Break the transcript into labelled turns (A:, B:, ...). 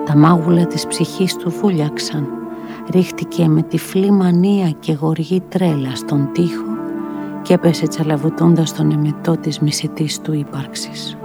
A: Τα μάγουλα της ψυχής του βούλιαξαν. Ρίχτηκε με τυφλή μανία και γοργή τρέλα στον τοίχο και έπεσε τσαλαβουτώντας τον εμετό της μισητής του ύπαρξης.